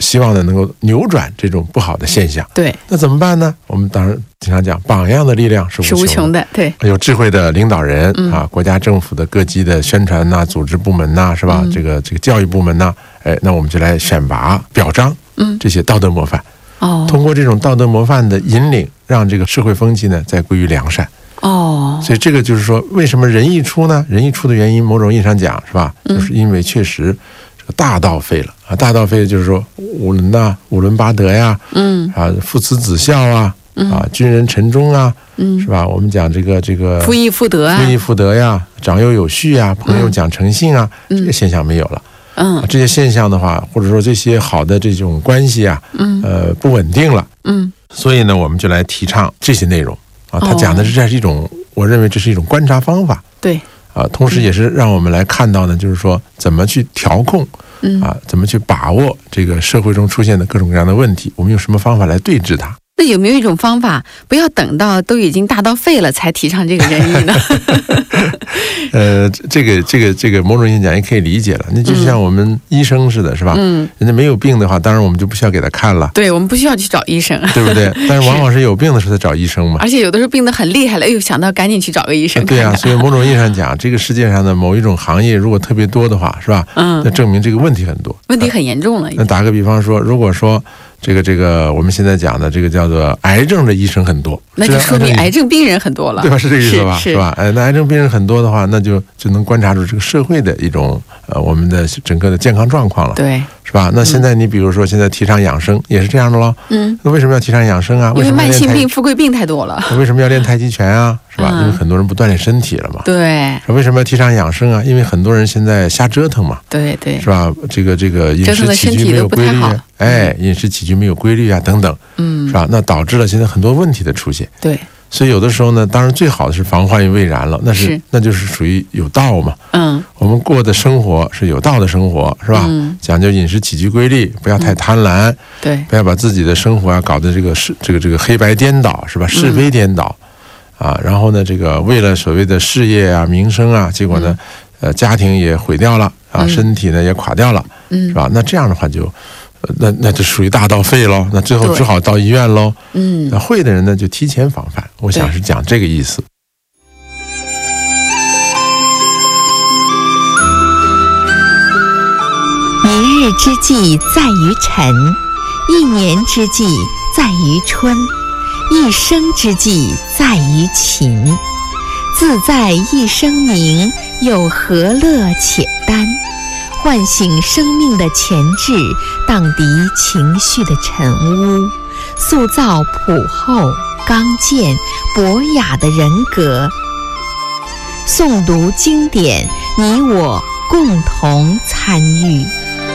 希望呢能够扭转这种不好的现象。 对， 那怎么办呢？我们当然经常讲，榜样的力量是无穷的。 对， 有智慧的领导人啊，国家政府的各级的宣传呐、组织部门呐，是吧？这个教育部门呐，那我们就来选拔、表彰这些道德模范。通过这种道德模范的引领，让这个社会风气呢再归于良善。所以这个就是说，为什么仁义出呢？仁义出的原因，某种意义上讲是吧？就是因为确实这个大道废了啊，大道废了就是说五伦呐、五伦八德呀，父慈子孝啊，君人臣忠啊，是吧？我们讲这个夫义妇德啊， 夫义妇德呀，长幼有序啊，朋友讲诚信啊，这个现象没有了。这些现象的话，或者说这些好的这种关系啊，不稳定了。所以呢，我们就来提倡这些内容啊。他讲的这是一种，我认为这是一种观察方法。 对。 同时也是让我们来看到呢，就是说怎么去调控，怎么去把握这个社会中出现的各种各样的问题，我们用什么方法来对治它。 那有没有一种方法，不要等到都已经大道废了才提倡这个仁义呢？ 这个某种意义讲也可以理解了。那就像我们医生似的，是吧？人家没有病的话，当然我们就不需要给他看了。 对，我们不需要去找医生， 对不对？但是往往是有病的时候才找医生嘛。 而且有的时候病得很厉害了，哎呦，想到赶紧去找个医生看看。 对啊，所以某种意义上讲，这个世界上的某一种行业如果特别多的话，是吧？那证明这个问题很多， 问题很严重了。 那打个比方说，如果说这个我们现在讲的这个叫做癌症的医生很多， 那就说明癌症病人很多了， 对吧？是这个意思吧？是吧？那癌症病人很多的话，那就能观察出这个社会的一种我们的整个的健康状况了， 对， 是吧？那现在你比如说现在提倡养生也是这样的喽，那为什么要提倡养生啊？ 因为慢性病、富贵病太多了。 为什么要练太极拳啊？是吧？因为很多人不锻炼身体了嘛。 对。 为什么要提倡养生啊？因为很多人现在瞎折腾嘛。 对对。 是吧？这个饮食起居没有规律，饮食起居没有规律啊，等等，是吧？那导致了现在很多问题的出现。 对。 所以有的时候呢，当然最好的是防患于未然了，那就是属于有道嘛。我们过的生活是有道的生活，是吧？讲究饮食起居规律，不要太贪婪， 对， 不要把自己的生活啊搞得这个黑白颠倒，是吧？是非颠倒。然后呢，这个为了所谓的事业啊、名声啊，结果呢，家庭也毁掉了啊，身体呢也垮掉了，是吧？那这样的话就，那就属于大道废喽。那最后只好到医院喽。那会的人呢就提前防范，我想是讲这个意思。 一日之计在于晨，一年之计在于春。一生之计在于勤，自在一生明，又何乐且耽？唤醒生命的潜质，荡涤情绪的尘污，塑造朴厚、刚健、博雅的人格。诵读经典，你我共同参与。